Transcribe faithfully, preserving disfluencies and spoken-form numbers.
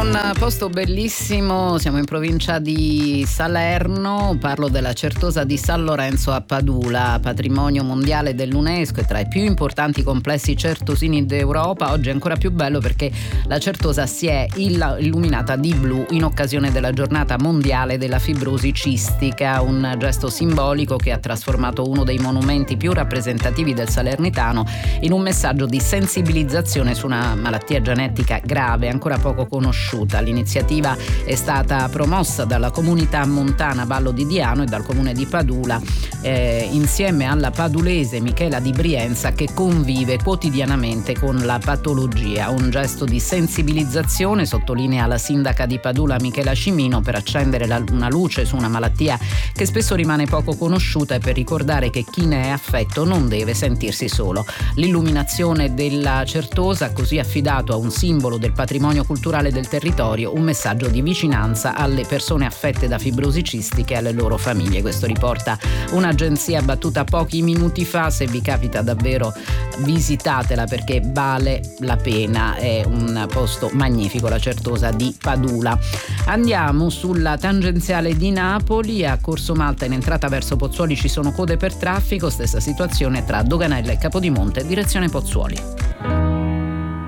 Un posto bellissimo, siamo in provincia di Salerno, parlo della Certosa di San Lorenzo a Padula, patrimonio mondiale dell'UNESCO e tra i più importanti complessi certosini d'Europa. Oggi è ancora più bello perché la Certosa si è illuminata di blu in occasione della giornata mondiale della fibrosi cistica, un gesto simbolico che ha trasformato uno dei monumenti più rappresentativi del salernitano in un messaggio di sensibilizzazione su una malattia genetica grave ancora poco conosciuta. L'iniziativa è stata promossa dalla comunità montana Vallo di Diano e dal comune di Padula eh, insieme alla padulese Michela Di Brienza, che convive quotidianamente con la patologia. Un gesto di sensibilizzazione, sottolinea la sindaca di Padula Michela Cimino, per accendere la, una luce su una malattia che spesso rimane poco conosciuta e per ricordare che chi ne è affetto non deve sentirsi solo. L'illuminazione della Certosa ha così affidato a un simbolo del patrimonio culturale del territorio un messaggio di vicinanza alle persone affette da fibrosi cistiche e alle loro famiglie. Questo riporta un'agenzia battuta pochi minuti fa. Se vi capita davvero visitatela perché vale la pena, è un posto magnifico, la Certosa di Padula. Andiamo sulla tangenziale di Napoli, a Corso Malta in entrata verso Pozzuoli ci sono code per traffico, stessa situazione tra Doganella e Capodimonte direzione Pozzuoli.